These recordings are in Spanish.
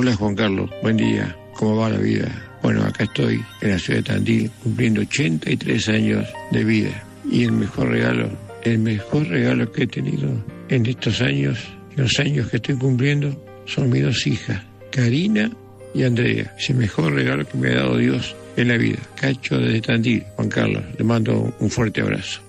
Hola Juan Carlos, buen día. ¿Cómo va la vida? Bueno, acá estoy en la ciudad de Tandil cumpliendo 83 años de vida. Y el mejor regalo que he tenido en estos años, los años que estoy cumpliendo, son mis 2 hijas, Karina y Andrea. Es el mejor regalo que me ha dado Dios en la vida. Cacho desde Tandil. Juan Carlos, le mando un fuerte abrazo.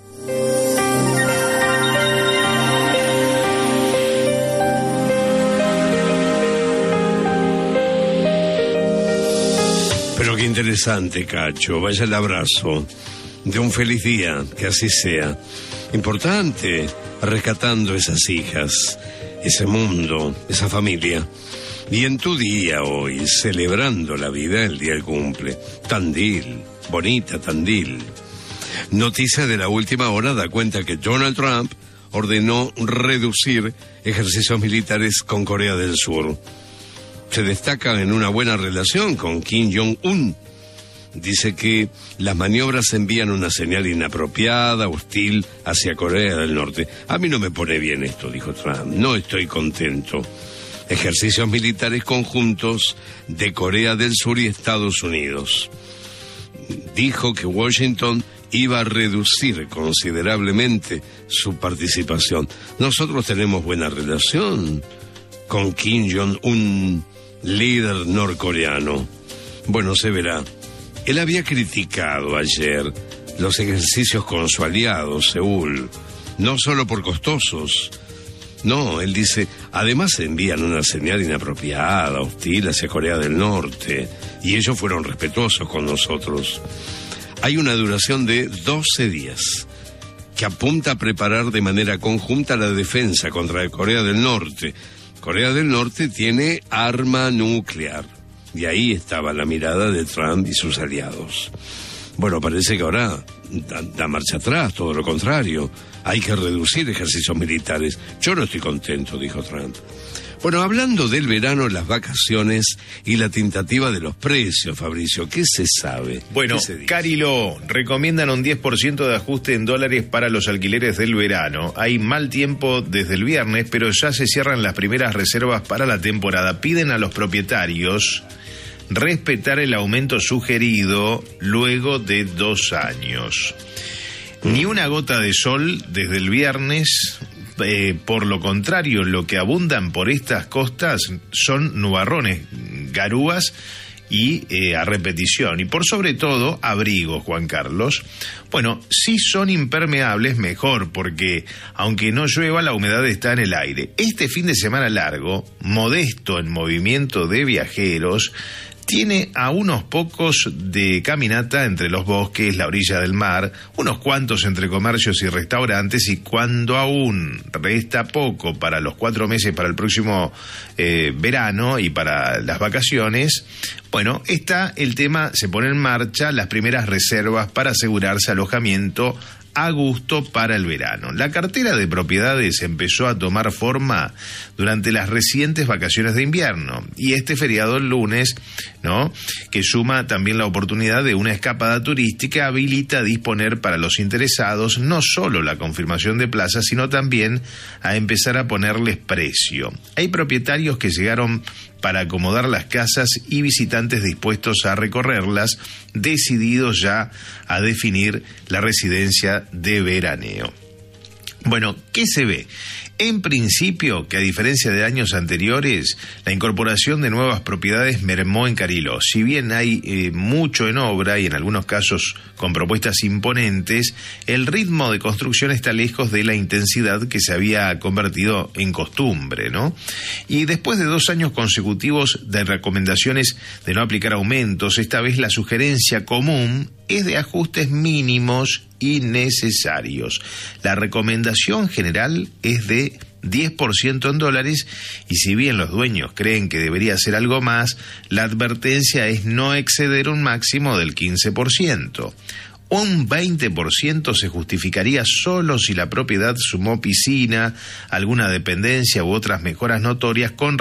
Pero qué interesante, Cacho. Vaya el abrazo de un feliz día, que así sea. Importante, rescatando esas hijas, ese mundo, esa familia. Y en tu día hoy, celebrando la vida, el día del cumple. Tandil, bonita Tandil. Noticia de la última hora da cuenta que Donald Trump ordenó reducir ejercicios militares con Corea del Sur. Se destaca en una buena relación con Kim Jong-un. Dice que las maniobras envían una señal inapropiada, hostil, hacia Corea del Norte. A mí no me pone bien esto, dijo Trump. No estoy contento. Ejercicios militares conjuntos de Corea del Sur y Estados Unidos. Dijo que Washington iba a reducir considerablemente su participación. Nosotros tenemos buena relación con Kim Jong-un, líder norcoreano. Bueno, se verá. Él había criticado ayer los ejercicios con su aliado, Seúl, no solo por costosos. No, él dice, además envían una señal inapropiada, hostil hacia Corea del Norte, y ellos fueron respetuosos con nosotros. Hay una duración de 12 días que apunta a preparar de manera conjunta la defensa contra Corea del Norte. Corea del Norte tiene arma nuclear, y ahí estaba la mirada de Trump y sus aliados. Bueno, parece que ahora da marcha atrás, todo lo contrario. Hay que reducir ejercicios militares. Yo no estoy contento, dijo Trump. Bueno, hablando del verano, las vacaciones y la tentativa de los precios, Fabricio, ¿qué se sabe? Bueno, Cariló, recomiendan un 10% de ajuste en dólares para los alquileres del verano. Hay mal tiempo desde el viernes, pero ya se cierran las primeras reservas para la temporada. Piden a los propietarios respetar el aumento sugerido luego de 2 años. Ni una gota de sol desde el viernes. Por lo contrario, lo que abundan por estas costas son nubarrones, garúas y a repetición. Y por sobre todo, abrigos, Juan Carlos. Bueno, si son impermeables, mejor, porque aunque no llueva, la humedad está en el aire. Este fin de semana largo, modesto en movimiento de viajeros, tiene a unos pocos de caminata entre los bosques, la orilla del mar, unos cuantos entre comercios y restaurantes, y cuando aún resta poco para los 4 meses para el próximo verano y para las vacaciones, bueno, está el tema, se pone en marcha las primeras reservas para asegurarse alojamiento a gusto para el verano. La cartera de propiedades empezó a tomar forma durante las recientes vacaciones de invierno y este feriado el lunes, ¿no?, que suma también la oportunidad de una escapada turística, habilita a disponer para los interesados no solo la confirmación de plazas, sino también a empezar a ponerles precio. Hay propietarios que llegaron para acomodar las casas y visitantes dispuestos a recorrerlas, decididos ya a definir la residencia de veraneo. Bueno, ¿qué se ve? En principio, que a diferencia de años anteriores, la incorporación de nuevas propiedades mermó en Cariló. Si bien hay mucho en obra y en algunos casos con propuestas imponentes, el ritmo de construcción está lejos de la intensidad que se había convertido en costumbre, ¿no? Y después de 2 años consecutivos de recomendaciones de no aplicar aumentos, esta vez la sugerencia común es de ajustes mínimos y necesarios. La recomendación general es de 10% en dólares y si bien los dueños creen que debería ser algo más, la advertencia es no exceder un máximo del 15%. Un 20% se justificaría solo si la propiedad sumó piscina, alguna dependencia u otras mejoras notorias con